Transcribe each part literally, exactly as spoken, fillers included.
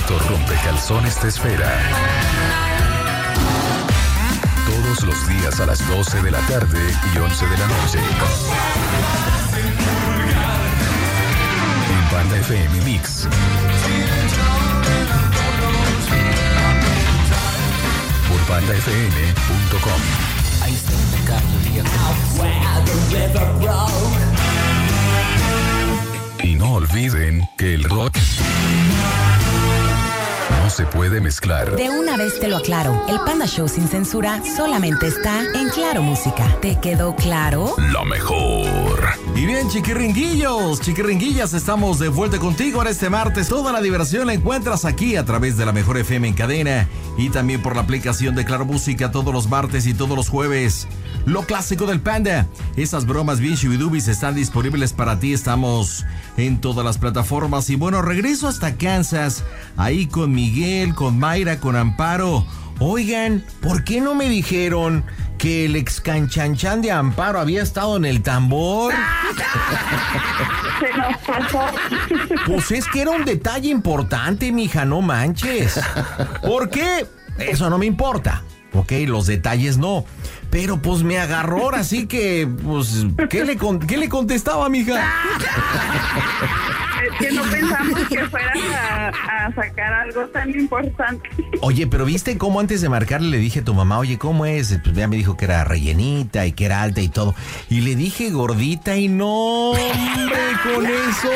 Doctor Rompecalzones te espera. Todos los días a las doce de la tarde y once de la noche. En Panda F M Mix. Por panda f m punto com. Y no olviden que el rock no se puede mezclar. De una vez te lo aclaro, el Panda Show sin censura solamente está en Claro Música. ¿Te quedó claro? Lo mejor. Y bien, chiquiringuillos, chiquiringuillas, estamos de vuelta contigo ahora este martes. Toda la diversión la encuentras aquí a través de la Mejor F M en cadena y también por la aplicación de Claro Música todos los martes y todos los jueves. Lo clásico del Panda. Esas bromas bien shibidubis están disponibles para ti. Estamos en todas las plataformas. Y bueno, regreso hasta Kansas, ahí con Miguel, con Mayra, con Amparo. Oigan, ¿por qué no me dijeron que el ex canchanchan de Amparo había estado en el tambor? Se nos pasó. Pues es que era un detalle importante, mija, no manches. ¿Por qué? Eso no me importa. Ok, los detalles no. Pero pues me agarró, así que, pues, ¿qué le, con- ¿qué le contestaba, mija? Es que no pensamos que fuera a, a sacar algo tan importante. Oye, pero ¿viste cómo antes de marcarle le dije a tu mamá, oye, ¿cómo es? Pues ya me dijo que era rellenita y que era alta y todo. Y le dije gordita y no, hombre, con eso.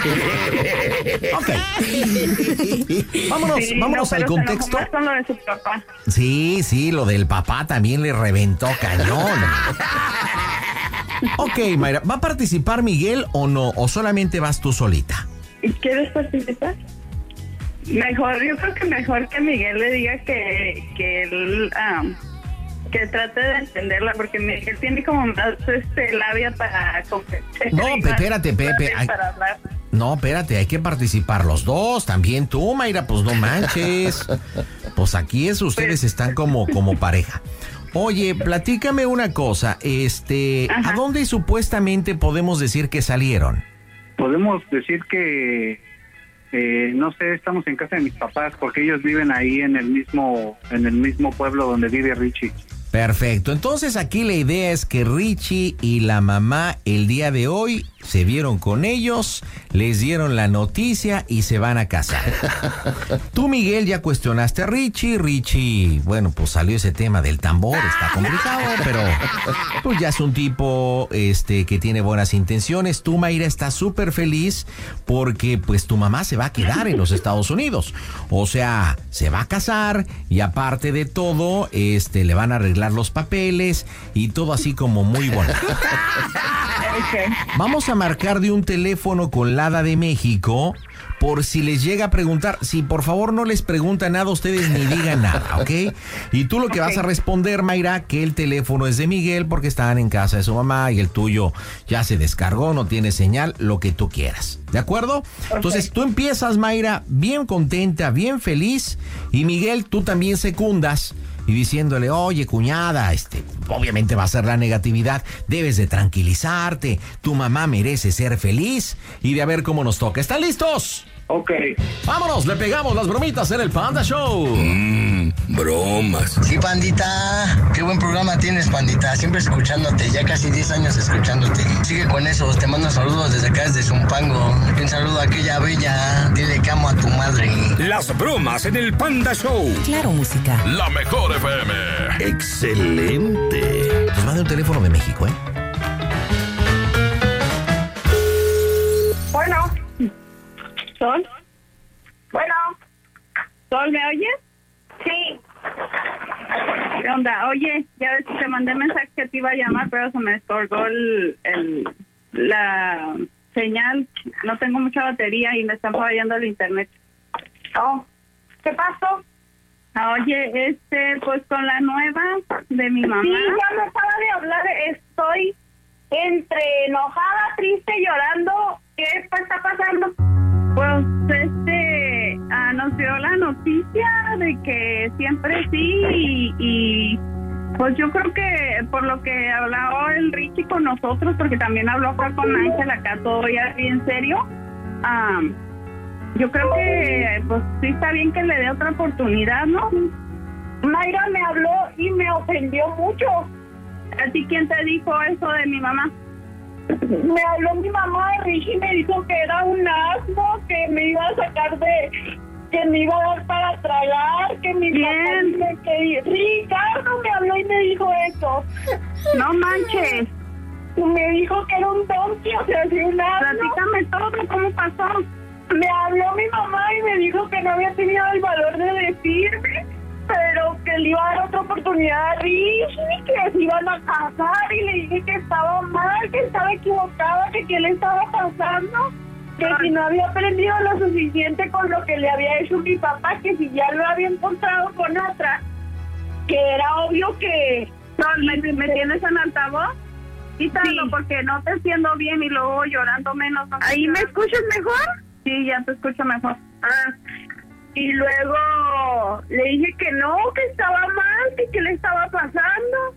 Ok. Vámonos, Sí, vámonos no, al pero se contexto. enojó más con lo de su papá. Sí, sí, lo del papá también le reventó cañón. Ok, Mayra, ¿va a participar Miguel o no? ¿O solamente vas tú solita? ¿Y quieres participar? Mejor, yo creo que mejor que Miguel le diga que, que él, um, que trate de entenderla, porque Miguel tiene como más este, labia para comprender. No, pe- espérate, Pepe. Ay, Para hablar. no, espérate, hay que participar los dos. También tú, Mayra, pues no manches. Pues aquí es, ustedes están como, como pareja. Oye, platícame una cosa. Este, Ajá. ¿a dónde supuestamente podemos decir que salieron? Podemos decir que, eh, no sé, estamos en casa de mis papás porque ellos viven ahí en el mismo, en el mismo pueblo donde vive Richie. Perfecto, entonces aquí la idea es que Richie y la mamá el día de hoy se vieron con ellos, les dieron la noticia y se van a casar. Tú, Miguel, ya cuestionaste a Richie, Richie, bueno, pues salió ese tema del tambor, está complicado, pero pues ya es un tipo este que tiene buenas intenciones. Tú, Mayra, estás súper feliz porque pues tu mamá se va a quedar en los Estados Unidos, o sea, se va a casar y aparte de todo, este, le van a arreglar los papeles y todo así como muy bonito. Okay. Vamos a marcar de un teléfono con la Hada de México por si les llega a preguntar. Si por favor no les pregunta nada, ustedes ni digan nada, ¿ok? Y tú lo que vas a responder, Mayra, que el teléfono es de Miguel porque estaban en casa de su mamá y el tuyo ya se descargó, no tiene señal, lo que tú quieras. ¿De acuerdo? Okay. Entonces tú empiezas, Mayra, bien contenta, bien feliz, y Miguel, tú también secundas y diciéndole, oye, cuñada, este, obviamente va a ser la negatividad, debes de tranquilizarte, tu mamá merece ser feliz, y de a ver cómo nos toca. ¿Están listos? Ok. Vámonos, le pegamos las bromitas en el Panda Show. Mmm, bromas. Sí, Pandita, qué buen programa tienes, Pandita, siempre escuchándote, ya casi diez años escuchándote. Sigue con eso, te mando saludos desde acá, desde Zumpango. Un saludo a aquella bella, dile que amo a tu madre. Las bromas en el Panda Show. Claro Música. La Mejor F M. Excelente. Nos manda un teléfono de México, ¿eh? Bueno. ¿Sol? Bueno. ¿Sol, me oyes? Sí. ¿Qué onda? Oye, ya ves que te mandé mensaje que te iba a llamar, pero se me descolgó el, el, la señal. No tengo mucha batería y me está fallando el internet. Oh, ¿qué pasó? Oye, este, pues con la nueva de mi mamá. Sí, ya me acaba de hablar, estoy entre enojada, triste, llorando. ¿Qué está pasando? Pues, este, ah, nos dio la noticia de que siempre sí y, y pues yo creo que por lo que habló el Richie con nosotros, porque también habló acá con Ángel, acá todo ya bien serio, ah, Yo creo que pues sí está bien que le dé otra oportunidad, ¿no? Mayra me habló y me ofendió mucho. ¿A ti quién te dijo eso de mi mamá? Me habló mi mamá, Richie, y me dijo que era un asno, que me iba a sacar de... que me iba a dar para tragar, que mi ¿Quién? papá dice que... Ricardo me habló y me dijo eso. No manches. Me dijo que era un donkey, o sea, sí, un asno. Platícame todo, ¿cómo pasó? Me habló mi mamá y me dijo que no había tenido el valor de decirme, pero que le iba a dar otra oportunidad a Richie, que se iban a casar, y le dije que estaba mal, que estaba equivocada, que qué le estaba pasando, que si no había aprendido lo suficiente con lo que le había hecho mi papá, que si ya lo había encontrado con otra, que era obvio que... No, ¿me, me tienes en altavoz? Quítalo, Sí. porque no te entiendo bien y luego llorando menos. No ¿Ahí me escuchas mejor? Sí, ya te escucho mejor. Ah, y luego le dije que no, que estaba mal, que qué le estaba pasando.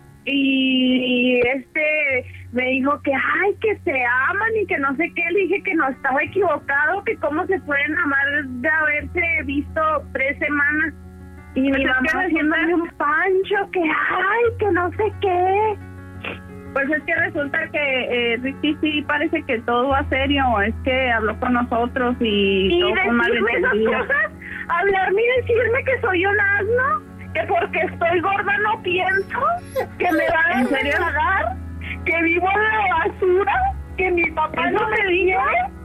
Y este me dijo que ay, que se aman y que no sé qué. Le dije que no, estaba equivocado, que cómo se pueden amar de haberse visto tres semanas. Y Pues mi es mamá que haciéndome resulta- un pancho, que ay, que no sé qué. Pues es que resulta que eh, Ricky sí parece que todo va serio, es que habló con nosotros y, Y todo fue decirme esas malentendido. cosas, hablarme y decirme que soy un asno, que porque estoy gorda no pienso, que me van a ¿En serio? tragar, que vivo en la basura, que mi papá ¿Eso no me te dijo.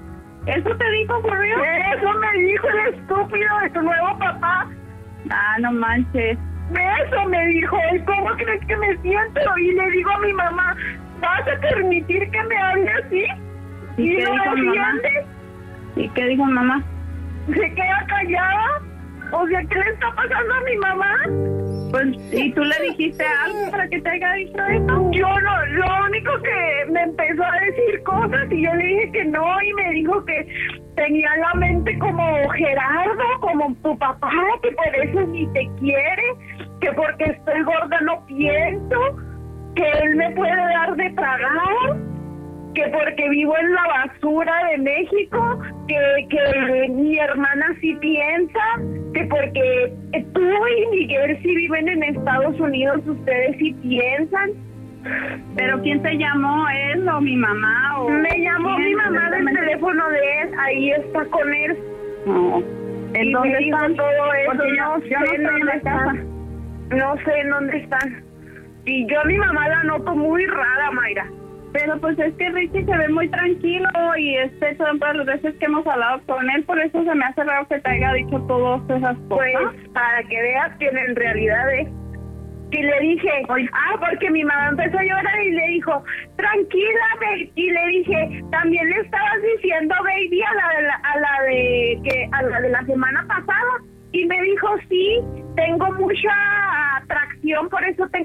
¿Eso te dijo, por Dios? Eso me dijo el estúpido de tu nuevo papá. Ah, no manches. Eso me dijo él, ¿cómo crees que me siento? Y le digo a mi mamá, ¿vas a permitir que me hable así? ¿Y Y qué no dijo me mamá? entiende. ¿Y qué dijo mamá? Se queda callada. O sea, ¿qué le está pasando a mi mamá? Pues, ¿y tú le dijiste algo para que te haya dicho eso? Yo no, lo único que me empezó a decir cosas y yo le dije que no, y me dijo que tenía la mente como Gerardo, como tu papá, que por eso ni te quiere, que porque estoy gorda no pienso, que él me puede dar de tragar, que porque vivo en la basura de México, que, que mi hermana sí piensa, que porque tú y Miguel sí viven en Estados Unidos, ustedes sí piensan. ¿Pero quién te llamó? ¿Él o mi mamá? O Me llamó quién? mi mamá del Exactamente. teléfono de él, ahí está con él. No. ¿En Y dónde me dijo están? todo eso, Porque yo, no yo sé no en estoy en dónde la casa. están. No sé en dónde están. Y yo a mi mamá la noto muy rara, Mayra. Pero pues es que Richie se ve muy tranquilo y este son todas las veces que hemos hablado con él, por eso se me hace raro que te haya dicho todas esas Pues, cosas. para que veas que en realidad es. Y le dije, ah, porque mi mamá empezó a llorar y le dijo, tranquila, baby. Y le dije, también le estabas diciendo baby a la de la, a la de que a la de la semana pasada. Y me dijo, sí, tengo mucha atracción, por eso tengo